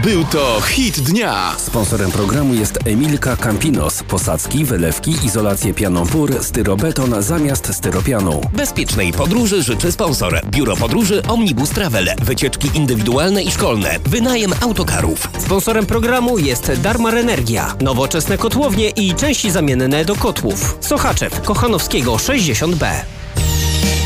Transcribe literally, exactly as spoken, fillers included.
Był to hit dnia. Sponsorem programu jest Emilka Campinos. Posadzki, wylewki, izolację pianą pór, styrobeton zamiast styropianu. Bezpiecznej podróży życzy sponsor. Biuro Podróży Omnibus Travel. Wycieczki indywidualne i szkolne. Wynajem autokarów. Sponsorem programu jest Darmar Energia. Nowoczesne kotłownie i części zamienne do kotłów. Sochaczew, Kochanowskiego sześćdziesiąt B.